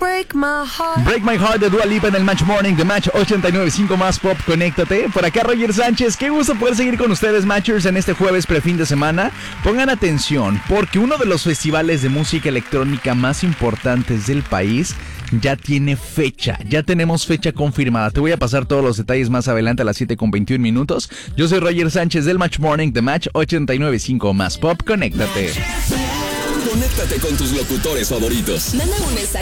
Break My Heart de Dua Lipa en el Match Morning de Match 89.5 más Pop. Conéctate. Por acá Roger Sánchez. Qué gusto poder seguir con ustedes, Matchers, en este jueves prefin de semana. Pongan atención, porque uno de los festivales de música electrónica más importantes del país ya tiene fecha. Ya tenemos fecha confirmada. Te voy a pasar todos los detalles más adelante a las 7:21. Yo soy Roger Sánchez del Match Morning de Match 89.5 más Pop. Conéctate. Conéctate con tus locutores favoritos. Manda un mensaje